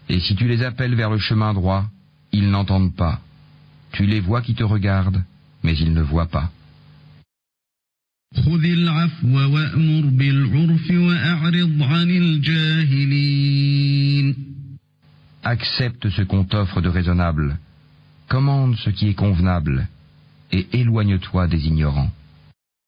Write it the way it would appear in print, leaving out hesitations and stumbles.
Et si tu les appelles vers le chemin droit, ils n'entendent pas. Tu les vois qui te regardent, mais ils ne voient pas. خذ العفو وأمر بالعرف وأعرض عن الجاهلين. Accepte ce qu'on t'offre de raisonnable, commande ce qui est convenable, et éloigne-toi des ignorants.